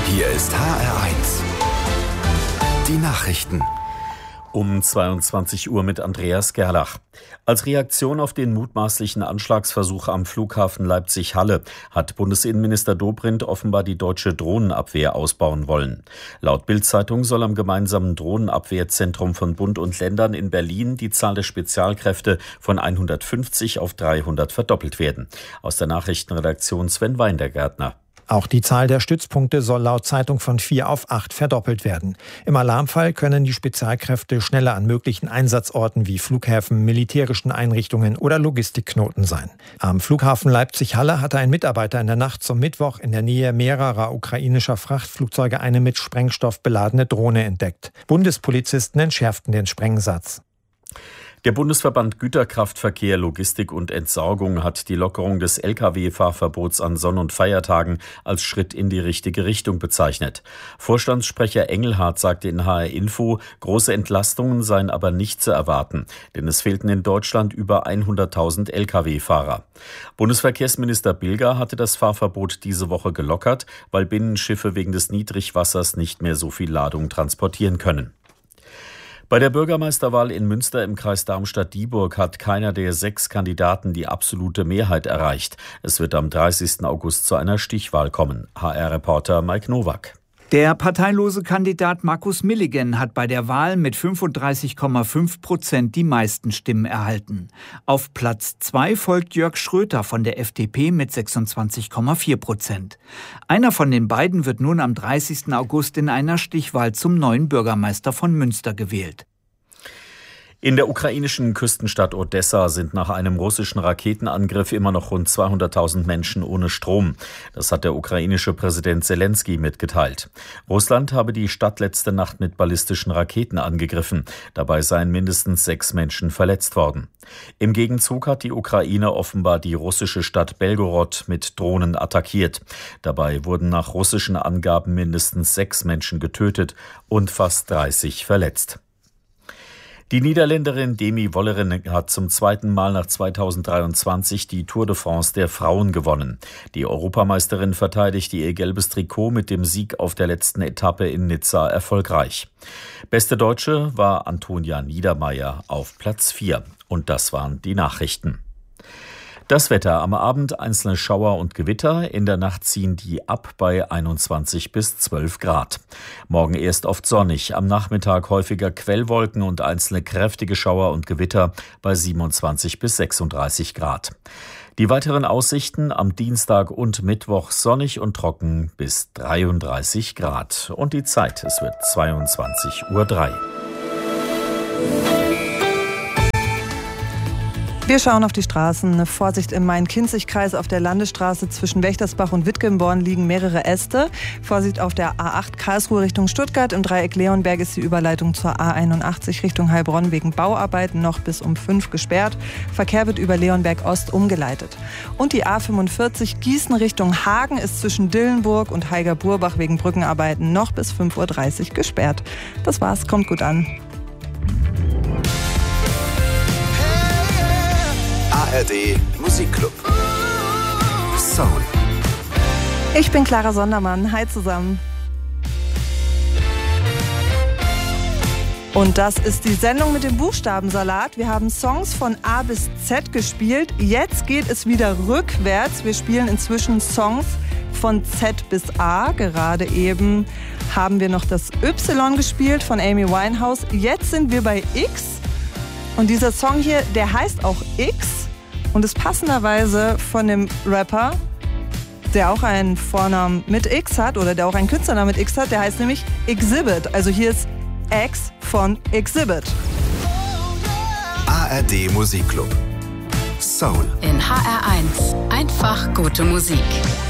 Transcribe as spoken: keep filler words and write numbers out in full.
Hier ist H R eins. Die Nachrichten. Um zweiundzwanzig Uhr mit Andreas Gerlach. Als Reaktion auf den mutmaßlichen Anschlagsversuch am Flughafen Leipzig-Halle hat Bundesinnenminister Dobrindt offenbar die deutsche Drohnenabwehr ausbauen wollen. Laut Bild-Zeitung soll am gemeinsamen Drohnenabwehrzentrum von Bund und Ländern in Berlin die Zahl der Spezialkräfte von hundertfünfzig auf dreihundert verdoppelt werden. Aus der Nachrichtenredaktion Sven Weindergärtner. Auch die Zahl der Stützpunkte soll laut Zeitung von vier auf acht verdoppelt werden. Im Alarmfall können die Spezialkräfte schneller an möglichen Einsatzorten wie Flughäfen, militärischen Einrichtungen oder Logistikknoten sein. Am Flughafen Leipzig-Halle hatte ein Mitarbeiter in der Nacht zum Mittwoch in der Nähe mehrerer ukrainischer Frachtflugzeuge eine mit Sprengstoff beladene Drohne entdeckt. Bundespolizisten entschärften den Sprengsatz. Der Bundesverband Güterkraftverkehr, Logistik und Entsorgung hat die Lockerung des L K W-Fahrverbots an Sonn- und Feiertagen als Schritt in die richtige Richtung bezeichnet. Vorstandssprecher Engelhardt sagte in H R Info, große Entlastungen seien aber nicht zu erwarten, denn es fehlten in Deutschland über hunderttausend L K W-Fahrer. Bundesverkehrsminister Bilger hatte das Fahrverbot diese Woche gelockert, weil Binnenschiffe wegen des Niedrigwassers nicht mehr so viel Ladung transportieren können. Bei der Bürgermeisterwahl in Münster im Kreis Darmstadt-Dieburg hat keiner der sechs Kandidaten die absolute Mehrheit erreicht. Es wird am dreißigsten August zu einer Stichwahl kommen. H R-Reporter Mike Nowak. Der parteilose Kandidat Markus Milligen hat bei der Wahl mit fünfunddreißig Komma fünf Prozent die meisten Stimmen erhalten. Auf Platz zwei folgt Jörg Schröter von der F D P mit sechsundzwanzig Komma vier Prozent. Einer von den beiden wird nun am dreißigsten August in einer Stichwahl zum neuen Bürgermeister von Münster gewählt. In der ukrainischen Küstenstadt Odessa sind nach einem russischen Raketenangriff immer noch rund zweihunderttausend Menschen ohne Strom. Das hat der ukrainische Präsident Zelensky mitgeteilt. Russland habe die Stadt letzte Nacht mit ballistischen Raketen angegriffen. Dabei seien mindestens sechs Menschen verletzt worden. Im Gegenzug hat die Ukraine offenbar die russische Stadt Belgorod mit Drohnen attackiert. Dabei wurden nach russischen Angaben mindestens sechs Menschen getötet und fast dreißig verletzt. Die Niederländerin Demi Vollering hat zum zweiten Mal nach zweitausenddreiundzwanzig die Tour de France der Frauen gewonnen. Die Europameisterin verteidigte ihr gelbes Trikot mit dem Sieg auf der letzten Etappe in Nizza erfolgreich. Beste Deutsche war Antonia Niedermeier auf Platz vier. Und das waren die Nachrichten. Das Wetter: am Abend einzelne Schauer und Gewitter, in der Nacht ziehen die ab bei einundzwanzig bis zwölf Grad. Morgen erst oft sonnig, am Nachmittag häufiger Quellwolken und einzelne kräftige Schauer und Gewitter bei siebenundzwanzig bis sechsunddreißig Grad. Die weiteren Aussichten: am Dienstag und Mittwoch sonnig und trocken bis dreiunddreißig Grad. Und die Zeit: es wird zweiundzwanzig Uhr drei. Wir schauen auf die Straßen. Vorsicht im Main-Kinzig-Kreis. Auf der Landesstraße zwischen Wächtersbach und Wittgenborn liegen mehrere Äste. Vorsicht auf der A acht Karlsruhe Richtung Stuttgart. Im Dreieck Leonberg ist die Überleitung zur A einundachtzig Richtung Heilbronn wegen Bauarbeiten noch bis um fünf gesperrt. Verkehr wird über Leonberg Ost umgeleitet. Und die A fünfundvierzig Gießen Richtung Hagen ist zwischen Dillenburg und Heiger-Burbach wegen Brückenarbeiten noch bis fünf Uhr dreißig gesperrt. Das war's, kommt gut an. A R D Musikclub. Soul. Ich bin Clara Sondermann. Hi zusammen. Und das ist die Sendung mit dem Buchstabensalat. Wir haben Songs von A bis Z gespielt. Jetzt geht es wieder rückwärts. Wir spielen inzwischen Songs von Z bis A. Gerade eben haben wir noch das Y gespielt von Amy Winehouse. Jetzt sind wir bei X. Und dieser Song hier, der heißt auch X und ist passenderweise von dem Rapper, der auch einen Vornamen mit X hat oder der auch einen Künstlernamen mit X hat, der heißt nämlich Exhibit. Also hier ist X von Exhibit. A R D Musikclub. Soul. In H R eins. Einfach gute Musik.